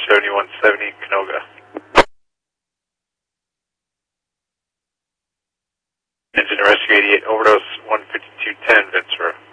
7170 Canoga. Engine to rescue 88, overdose 15210 Ventura.